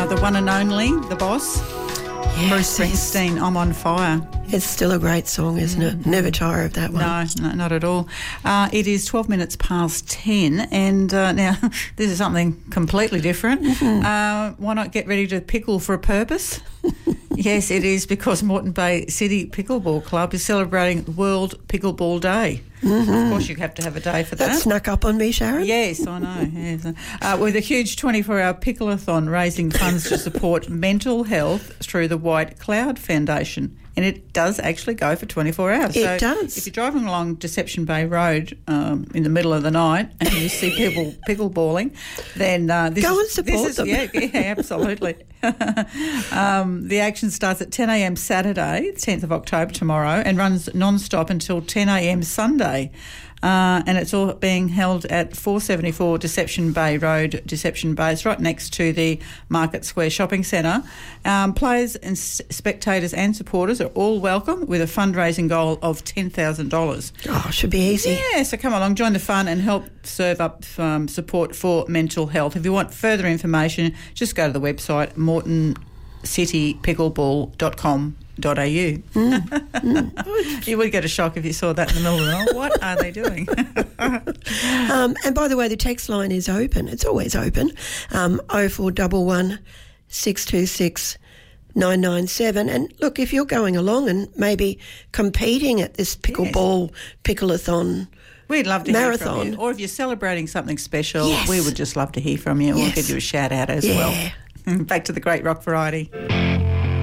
the one and only, the boss, Yes, Bruce Springsteen, I'm on fire. It's still a great song, isn't it? Never tire of that one. No, not at all. It is 12 minutes past 10, and now this is something completely different. Why not get ready to pickle for a purpose? Yes, it is because Moreton Bay City Pickleball Club is celebrating World Pickleball Day. Of course, you have to have a day for that. That snuck up on me, Sharon. Yes, I know. Yes. With a huge 24-hour pickle-a-thon raising funds to support mental health through the White Cloud Foundation. And it does actually go for 24 hours. It does. If you're driving along Deception Bay Road in the middle of the night and you see people pickleballing, then Go and support them. Yeah, absolutely. The action starts at 10 a.m. Saturday, 10th of October tomorrow, and runs non-stop until 10 a.m. Sunday. And it's all being held at 474 Deception Bay Road, Deception Bay. It's right next to the Market Square Shopping Centre. Players and spectators and supporters are all welcome with a fundraising goal of $10,000. Oh, should be easy. Yeah, so come along, join the fun and help serve up support for mental health. If you want further information, just go to the website mortoncitypickleball.com.au. You would get a shock if you saw that in the middle of the night. What are they doing? And by the way, the text line is open. It's always open. 0411 626 997. And look, if you're going along and maybe competing at this pickleball pickle-a-thon We'd love to marathon, hear from you. Or if you're celebrating something special, Yes. we would just love to hear from you. We'll give you a shout out as well. Back to the great rock variety.